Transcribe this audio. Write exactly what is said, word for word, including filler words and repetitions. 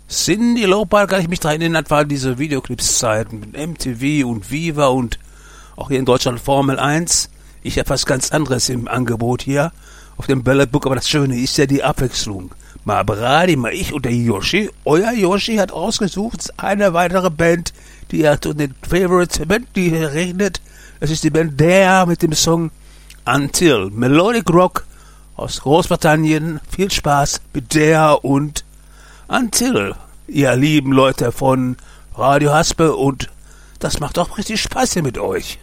Cyndi Lauper, kann ich mich daran erinnern, waren diese Videoclips-Zeiten mit M T V und Viva und auch hier in Deutschland Formel eins. Ich habe was ganz anderes im Angebot hier auf dem Balletbook, aber das Schöne ist ja die Abwechslung. Mal Brady, mal ich und der Yoshi. Euer Yoshi hat ausgesucht eine weitere Band, die hat den Favorite Band, die hier regnet. Das ist die Band Dare mit dem Song Until. Melodic Rock aus Großbritannien. Viel Spaß mit Dare und Until, ihr lieben Leute von Radio Haspe, und das macht doch richtig Spaß hier mit euch.